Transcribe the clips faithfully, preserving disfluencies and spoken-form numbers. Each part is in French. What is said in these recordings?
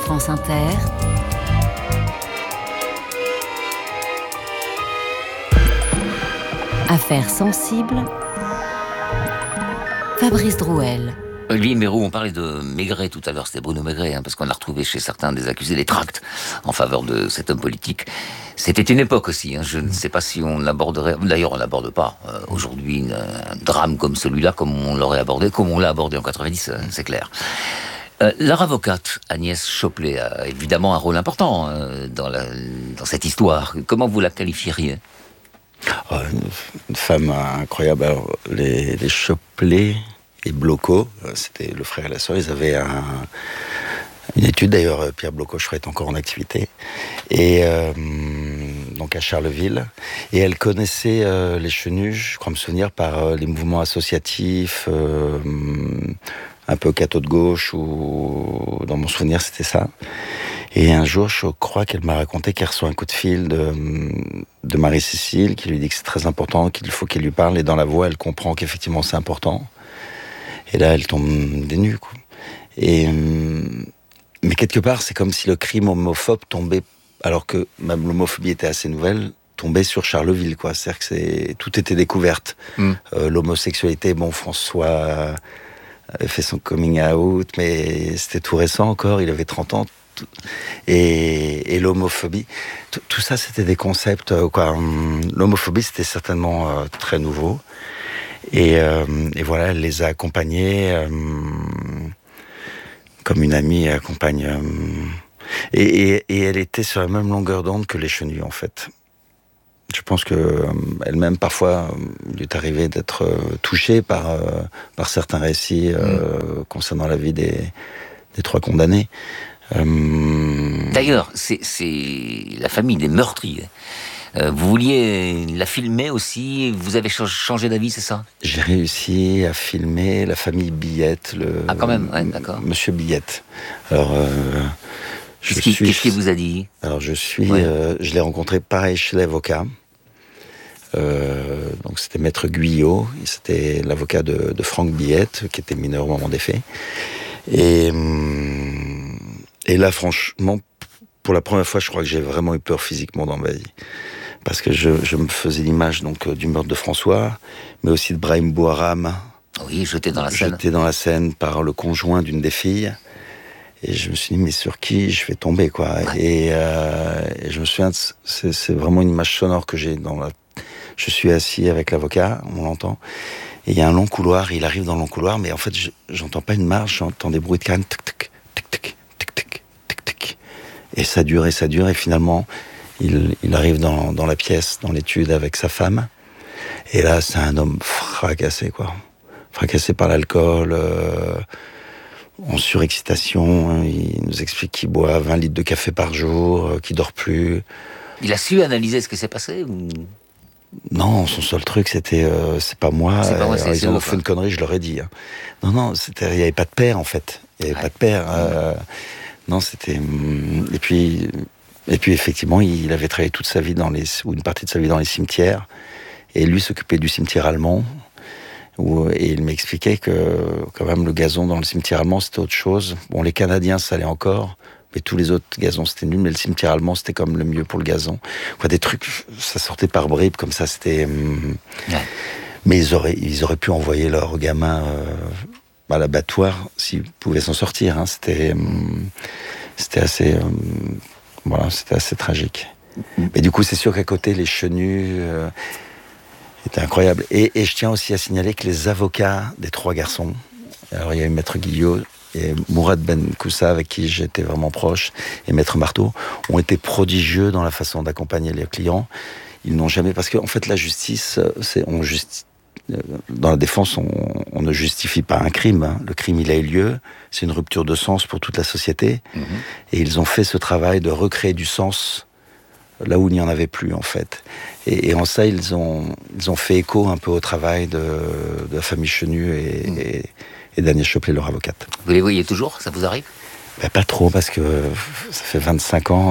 France Inter. Affaires sensibles. Fabrice Drouel. Olivier Mérou, on parlait de Maigret tout à l'heure, c'était Bruno Maigret, hein, parce qu'on a retrouvé chez certains des accusés des tracts en faveur de cet homme politique. C'était une époque aussi, hein, je ne sais pas si on l'aborderait, d'ailleurs on l'aborde pas euh, aujourd'hui, une, un drame comme celui-là, comme on l'aurait abordé, comme on l'a abordé en quatre-vingt-dix, euh, c'est clair. Euh, leur avocate, Agnès Chopelet, a évidemment un rôle important euh, dans, la, dans cette histoire. Comment vous la qualifieriez ? Oh, une, une femme incroyable. Alors, les, les Chopelet et Bloco, c'était le frère et la sœur, ils avaient un, une étude, d'ailleurs Pierre Bloco, je crois, est encore en activité, et euh, donc à Charleville, et elle connaissait euh, les Chenus, je crois me souvenir, par euh, les mouvements associatifs, euh, un peu catho de gauche, ou dans mon souvenir c'était ça. Et un jour, je crois qu'elle m'a raconté qu'elle reçoit un coup de fil de, de Marie-Cécile, qui lui dit que c'est très important, qu'il faut qu'elle lui parle, et dans la voix, elle comprend qu'effectivement c'est important. Et là, elle tombe des nues, quoi. Et, mais quelque part, c'est comme si le crime homophobe tombait, alors que même l'homophobie était assez nouvelle, tombait sur Charleville, quoi. C'est-à-dire que c'est, tout était découverte. Mm. Euh, l'homosexualité, bon, François avait fait son coming out, mais c'était tout récent encore, il avait trente ans. Et, et l'homophobie, tout, tout ça, c'était des concepts, quoi. L'homophobie, c'était certainement euh, très nouveau. Et, euh, et voilà, elle les a accompagnés euh, comme une amie accompagne. Euh, et, et, et elle était sur la même longueur d'onde que les Chenus, en fait. Je pense que euh, elle-même, parfois, il lui est arrivé d'être euh, touchée par, euh, par certains récits euh, mmh. concernant la vie des, des trois condamnés. Euh... D'ailleurs, c'est, c'est la famille des meurtriers. Euh, vous vouliez la filmer aussi, vous avez changé d'avis, c'est ça ? J'ai réussi à filmer la famille Billette. Le, ah, quand même, ouais, d'accord. Monsieur Billette. Alors, euh, je qu'est-ce, qui, suis, qu'est-ce qu'il vous a dit ? Alors, je suis, ouais. euh, je l'ai rencontré pareil chez l'avocat. Euh, donc, c'était Maître Guyot, c'était l'avocat de, de Franck Billette, qui était mineur au moment des faits. Et, et là, franchement, pour la première fois, je crois que j'ai vraiment eu peur physiquement dans ma vie. Parce que je, je me faisais l'image donc du meurtre de François, mais aussi de Brahim Bouharam. Oui, jeté dans la Seine. Jeté dans la Seine par le conjoint d'une des filles. Et je me suis dit, mais sur qui je vais tomber, quoi. Ouais. Et, euh, et je me souviens, c'est, c'est vraiment une image sonore que j'ai dans la... Je suis assis avec l'avocat, on l'entend. Et il y a un long couloir, il arrive dans le long couloir, mais en fait, je, j'entends pas une marche, j'entends des bruits de canne, tic, tic, tic, tic, tic, tic, tic, tic. Et ça dure et ça dure, et finalement... Il, il arrive dans, dans la pièce, dans l'étude avec sa femme. Et là, c'est un homme fracassé, quoi. Fracassé par l'alcool, euh, en surexcitation. Hein. Il nous explique qu'il boit vingt litres de café par jour, euh, qu'il dort plus. Il a su analyser ce qui s'est passé ou... Non, son seul truc, c'était euh, c'est pas moi. C'est pas moi, Alors, c'est ils ont fait une connerie, je leur ai dit. Hein. Non, non, c'était, il n'y avait pas de père, en fait. Il n'y avait ouais. pas de père. Euh, non, c'était... Et puis... Et puis effectivement, il avait travaillé toute sa vie dans les, ou une partie de sa vie dans les cimetières, et lui s'occupait du cimetière allemand. Où, et il m'expliquait que quand même le gazon dans le cimetière allemand c'était autre chose. Bon, les Canadiens ça allait encore, mais tous les autres gazons c'était nul. Mais le cimetière allemand c'était comme le mieux pour le gazon. Quoi, des trucs, ça sortait par bribes comme ça. C'était. Hum... Ouais. Mais ils auraient, ils auraient pu envoyer leurs gamins euh, à l'abattoir s'ils pouvaient s'en sortir. Hein. C'était, hum... c'était assez. Hum... Voilà, c'était assez tragique. Mais du coup, c'est sûr qu'à côté, les Chenus euh, étaient incroyables. Et, et je tiens aussi à signaler que les avocats des trois garçons, alors il y a eu Maître Guillot et Mourad Ben Koussa, avec qui j'étais vraiment proche, et Maître Marteau, ont été prodigieux dans la façon d'accompagner les clients. Ils n'ont jamais... Parce qu'en fait, la justice, c'est, on justi... dans la défense, on, on ne justifie pas un crime. Hein. Le crime, il a eu lieu. C'est une rupture de sens pour toute la société. Mmh. Et ils ont fait ce travail de recréer du sens là où il n'y en avait plus, en fait. Et, et en ça, ils ont, ils ont fait écho un peu au travail de, de la famille Chenu et, mmh. et, et d'Agnès Chopelet, leur avocate. Vous les voyez toujours ? Ça vous arrive ? Ben, pas trop, parce que ça fait vingt-cinq ans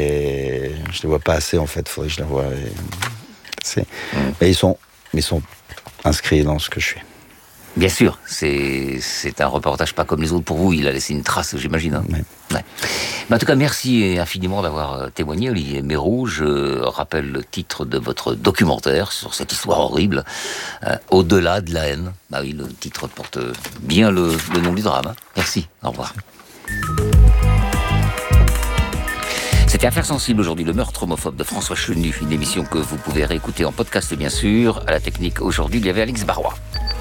et je ne les vois pas assez, en fait. Il faudrait que je les voie. Et... C'est... Mmh. Mais ils sont... Mais ils sont inscrits dans ce que je suis. Bien sûr, c'est, c'est un reportage pas comme les autres pour vous, il a laissé une trace, j'imagine. Hein. Ouais. Ouais. Mais en tout cas, merci infiniment d'avoir témoigné, Olivier Meyroux. Je rappelle le titre de votre documentaire sur cette histoire horrible, euh, Au-delà de la haine. Bah oui, le titre porte bien le, le nom du drame. Hein. Merci, au revoir. C'était Affaires sensibles aujourd'hui, le meurtre homophobe de François Chenu, une émission que vous pouvez réécouter en podcast bien sûr. À la technique aujourd'hui, il y avait Alix Barrois.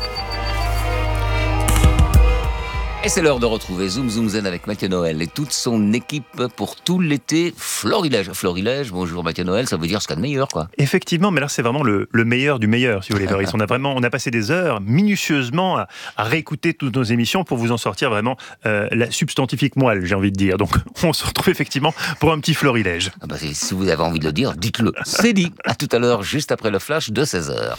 Et c'est l'heure de retrouver Zoom Zoom Zen avec Mathieu Noël et toute son équipe pour tout l'été Florilège. Florilège, bonjour Mathieu Noël, ça veut dire ce qu'il y a de meilleur, quoi. Effectivement, mais là c'est vraiment le, le meilleur du meilleur, si vous voulez, Loris. On a vraiment, on a passé des heures minutieusement à, à réécouter toutes nos émissions pour vous en sortir vraiment euh, la substantifique moelle, j'ai envie de dire. Donc on se retrouve effectivement pour un petit Florilège. Ah bah, si vous avez envie de le dire, dites-le. C'est dit. À tout à l'heure, juste après le flash de seize heures.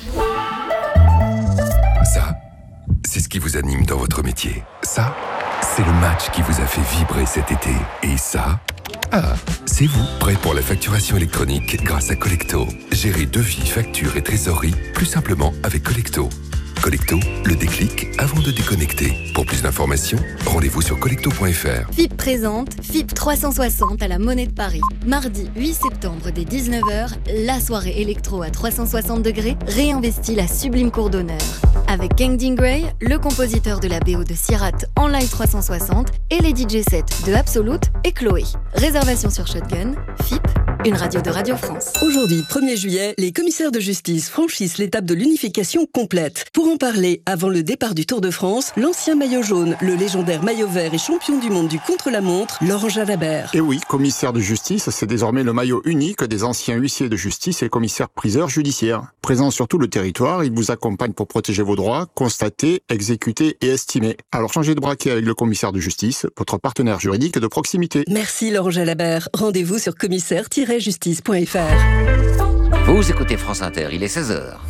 Ça, c'est ce qui vous anime dans votre métier. Ça, c'est le match qui vous a fait vibrer cet été. Et ça, ah, c'est vous, prêt pour la facturation électronique grâce à Collecto. Gérez devis, factures et trésorerie plus simplement avec Collecto. Collecto, le déclic avant de déconnecter. Pour plus d'informations, rendez-vous sur collecto point f r. F I P présente F I P trois cent soixante à la Monnaie de Paris. Mardi huit septembre dès dix-neuf heures, la soirée électro à trois cent soixante degrés réinvestit la sublime cour d'honneur. Avec Kangding Gray, le compositeur de la B O de Sierrat en live trois cent soixante et les D J sets de Absolute et Chloé. Réservation sur Shotgun, F I P, une radio de Radio France. Aujourd'hui, premier juillet, les commissaires de justice franchissent l'étape de l'unification complète. Pour en parler, avant le départ du Tour de France, l'ancien maillot jaune, le légendaire maillot vert et champion du monde du contre-la-montre, Laurent Jalabert. Et oui, commissaire de justice, c'est désormais le maillot unique des anciens huissiers de justice et commissaires-priseurs judiciaires. Présent sur tout le territoire, il vous accompagne pour protéger vos droits, constater, exécuter et estimer. Alors changez de braquet avec le commissaire de justice, votre partenaire juridique de proximité. Merci Laurent Jalabert. Rendez-vous sur commissaire tiret justice point f r. Vous écoutez France Inter, il est seize heures.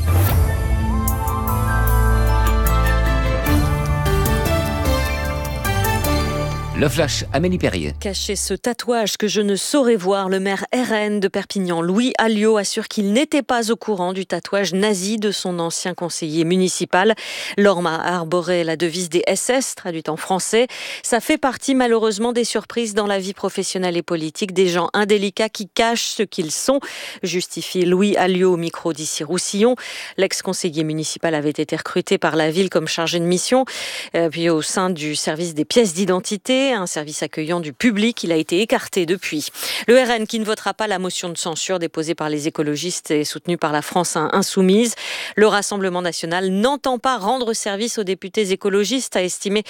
Le flash, Amélie Perrier. Cacher ce tatouage que je ne saurais voir, le maire R N de Perpignan, Louis Alliot, assure qu'il n'était pas au courant du tatouage nazi de son ancien conseiller municipal. L'homme a arboré la devise des S S, traduite en français. Ça fait partie malheureusement des surprises dans la vie professionnelle et politique, des gens indélicats qui cachent ce qu'ils sont, justifie Louis Alliot au micro d'Issy Roussillon. L'ex-conseiller municipal avait été recruté par la ville comme chargé de mission, euh, puis au sein du service des pièces d'identité, un service accueillant du public. Il a été écarté depuis. Le R N qui ne votera pas la motion de censure déposée par les écologistes et soutenue par la France insoumise. Le Rassemblement national n'entend pas rendre service aux députés écologistes, a estimé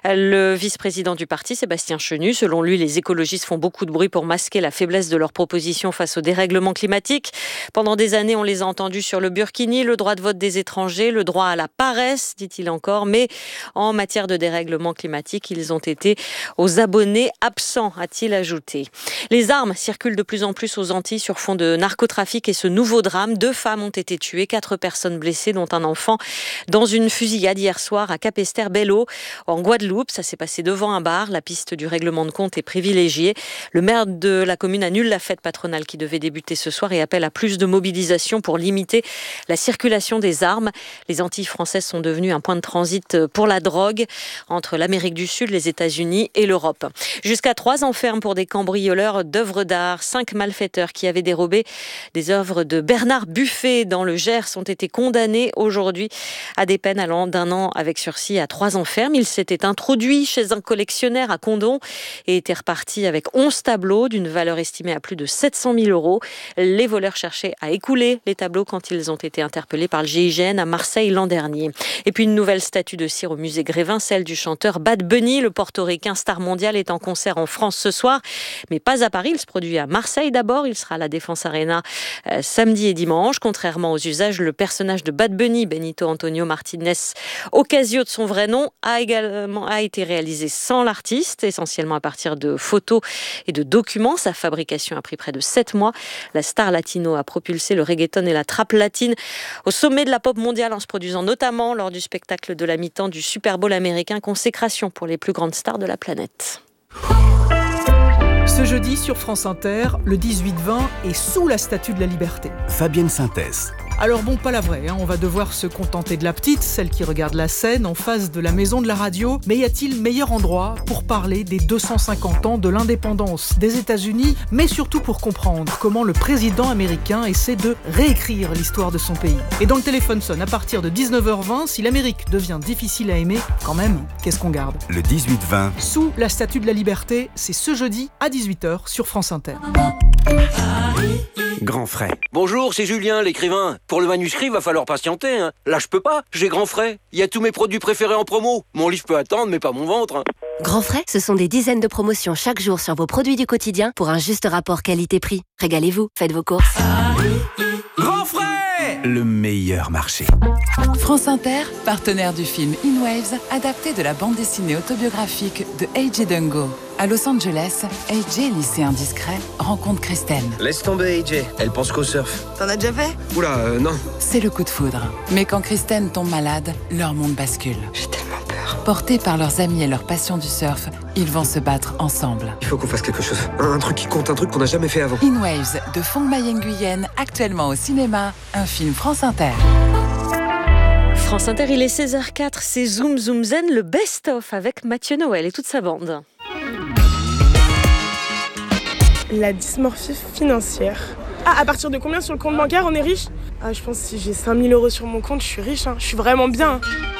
le vice-président du parti, Sébastien Chenu. Selon lui, les écologistes font beaucoup de bruit pour masquer la faiblesse de leurs propositions face au dérèglement climatique. Pendant des années, on les a entendus sur le burkini, le droit de vote des étrangers, le droit à la paresse, dit-il encore. Mais en matière de dérèglement climatique, ils ont été aux abonnés absents, a-t-il ajouté. Les armes circulent de plus en plus aux Antilles sur fond de narcotrafic et ce nouveau drame. Deux femmes ont été tuées, quatre personnes blessées, dont un enfant, dans une fusillade hier soir à Capesterre-Belle-Eau, en Guadeloupe. Ça s'est passé devant un bar. La piste du règlement de compte est privilégiée. Le maire de la commune annule la fête patronale qui devait débuter ce soir et appelle à plus de mobilisation pour limiter la circulation des armes. Les Antilles françaises sont devenues un point de transit pour la drogue entre l'Amérique du Sud, les États-Unis et l'Europe. Jusqu'à trois ans ferme pour des cambrioleurs d'œuvres d'art. Cinq malfaiteurs qui avaient dérobé des œuvres de Bernard Buffet dans le Gers ont été condamnés aujourd'hui à des peines allant d'un an avec sursis à trois ans ferme. Ils s'étaient introduits chez un collectionneur à Condom et étaient repartis avec onze tableaux d'une valeur estimée à plus de sept cent mille euros. Les voleurs cherchaient à écouler les tableaux quand ils ont été interpellés par le G I G N à Marseille l'an dernier. Et puis une nouvelle statue de cire au musée Grévin, celle du chanteur Bad Bunny, le portoricain star mondial, est en concert en France ce soir, mais pas à Paris. Il se produit à Marseille d'abord. Il sera à la Défense Arena euh, samedi et dimanche. Contrairement aux usages, le personnage de Bad Bunny, Benito Antonio Martinez Ocasio de son vrai nom, a également a été réalisé sans l'artiste, essentiellement à partir de photos et de documents. Sa fabrication a pris près de sept mois. La star latino a propulsé le reggaeton et la trappe latine au sommet de la pop mondiale en se produisant notamment lors du spectacle de la mi-temps du Super Bowl américain, consécration pour les plus grandes stars de la planète. Ce jeudi sur France Inter, le dix-huit vingt est sous la Statue de la Liberté. Fabienne Synthèse. Alors bon, pas la vraie, hein. On va devoir se contenter de la petite, celle qui regarde la scène en face de la maison de la radio. Mais y a-t-il meilleur endroit pour parler des deux cent cinquante ans de l'indépendance des États-Unis, mais surtout pour comprendre comment le président américain essaie de réécrire l'histoire de son pays. Et dans le téléphone sonne à partir de dix-neuf heures vingt, si l'Amérique devient difficile à aimer, quand même, qu'est-ce qu'on garde ? Le dix-huit vingt. Sous la Statue de la Liberté, c'est ce jeudi à dix-huit heures sur France Inter. Grand frais. Bonjour, c'est Julien, l'écrivain. Pour le manuscrit, va falloir patienter. Hein. Là, je peux pas, j'ai grand frais. Il y a tous mes produits préférés en promo. Mon livre peut attendre, mais pas mon ventre. Hein. Grand frais, ce sont des dizaines de promotions chaque jour sur vos produits du quotidien pour un juste rapport qualité-prix. Régalez-vous, faites vos courses. Grand frais, le meilleur marché. France Inter, partenaire du film In Waves, adapté de la bande dessinée autobiographique de A J Dungo. À Los Angeles, A J, lycéen discret, rencontre Kristen. Laisse tomber A J, elle pense qu'au surf. T'en as déjà fait ? Oula, euh, non. C'est le coup de foudre. Mais quand Kristen tombe malade, leur monde bascule. J'ai tellement peur. Portés par leurs amis et leur passion du surf, ils vont se battre ensemble. Il faut qu'on fasse quelque chose. Un, un truc qui compte, un truc qu'on n'a jamais fait avant. In Waves, de Phong Mai Nguyen, actuellement au cinéma, un film France Inter. France Inter, il est seize heures quatre, c'est Zoom Zoom Zen, le best-of avec Mathieu Noël et toute sa bande. La dysmorphie financière. Ah, à partir de combien sur le compte bancaire on est riche ? Ah, je pense que si j'ai cinq mille euros sur mon compte, je suis riche, hein. Je suis vraiment bien.